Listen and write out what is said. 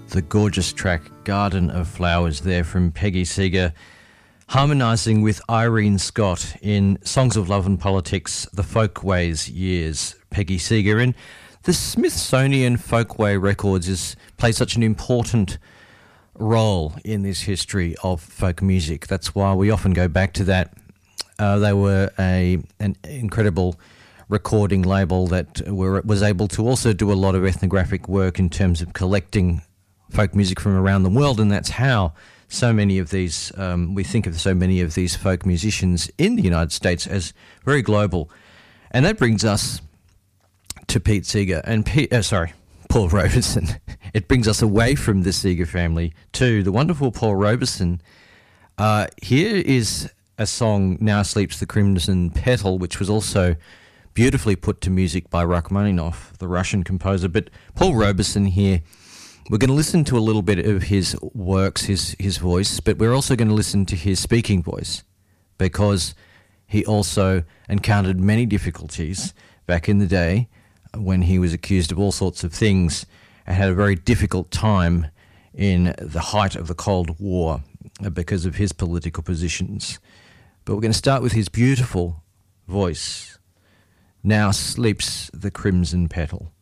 The gorgeous track Garden of Flowers there from Peggy Seeger, harmonising with Irene Scott in Songs of Love and Politics, The Folkways Years. Peggy Seeger and the Smithsonian Folkway Records play such an important role in this history of folk music. That's why we often go back to that. They were an incredible recording label that was able to also do a lot of ethnographic work in terms of collecting folk music from around the world, and that's how so many of these, we think of so many of these folk musicians in the United States as very global. And that brings us to Pete Seeger and Paul Robeson. It brings us away from the Seeger family to the wonderful Paul Robeson. Here is a song, Now Sleeps the Crimson Petal, which was also beautifully put to music by Rachmaninoff, the Russian composer. But Paul Robeson here, we're going to listen to a little bit of his works, his voice, but we're also going to listen to his speaking voice, because he also encountered many difficulties back in the day when he was accused of all sorts of things and had a very difficult time in the height of the Cold War because of his political positions. But we're going to start with his beautiful voice. Now Sleeps the Crimson Petal.